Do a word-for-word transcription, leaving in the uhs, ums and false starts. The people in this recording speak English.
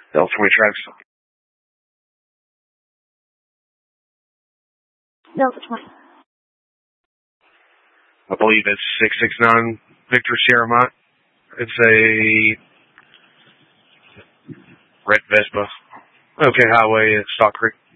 Delta twenty tracks. Delta twenty. I believe it's six six nine Victor Sierra Mike. It's a red Vespa. Okay, highway at Stock Creek.